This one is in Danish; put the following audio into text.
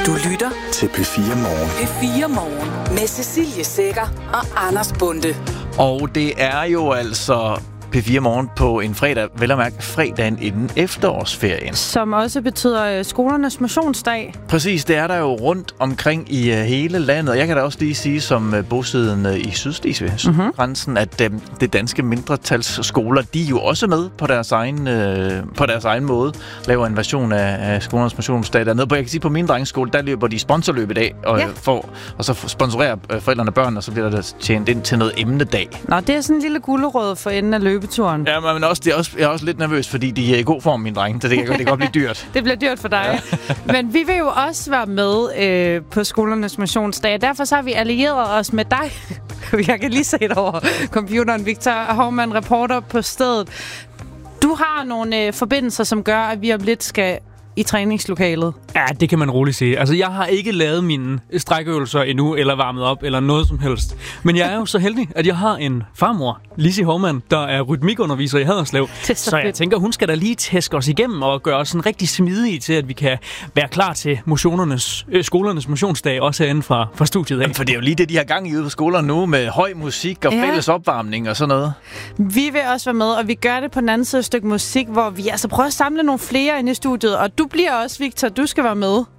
Du lytter til P4 Morgen. P4 Morgen med Cecilie Sækker og Anders Bonde. Og det er jo altså P4 Morgen på en fredag, vel at mærke fredagen inden efterårsferien. Som også betyder skolernes motionsdag. Præcis, det er der jo rundt omkring i hele landet. Og jeg kan da også lige sige, som bosiddende i Sydslesvig, grænsen, at det danske mindretalsskoler, de er jo også med på deres egen måde. Laver en version af skolernes motionsdag dernede. Jeg kan sige, på min drengeskole, der løber de sponsorløb i dag, og så sponsorerer forældrene børn, og så bliver der tjent ind til noget emnedag. Nå, det er sådan en lille gulerod for enden af løbeturen. Ja, men jeg er også lidt nervøs, fordi de er i god form, mine drenge. Så det kan godt blive dyrt. Det bliver dyrt for dig. Ja. Men vi vil jo også være med på skolernes motionsdag. Derfor så har vi allieret os med dig. Jeg kan lige se det over computeren. Victor Hovmand, reporter på stedet. Du har nogle forbindelser, som gør, at vi om lidt skal i træningslokalet. Ja, det kan man roligt sige. Altså, jeg har ikke lavet mine strækøvelser endnu, eller varmet op, eller noget som helst. Men jeg er jo så heldig, at jeg har en farmor, Lizzie Hovmand, der er rytmikunderviser i Haderslev. Så jeg tænker, hun skal da lige tæske os igennem og gøre os sådan rigtig smidige til, at vi kan være klar til skolernes motionsdag, også herinde fra studiet af. Jamen, for det er jo lige det, de har gang i ude på skolerne nu, med høj musik og fælles opvarmning og sådan noget. Vi vil også være med, og vi gør det på den anden side et stykke musik, hvor vi altså prøver at samle nogle flere inde i studiet. Og du bliver også, Victor, du skal være med.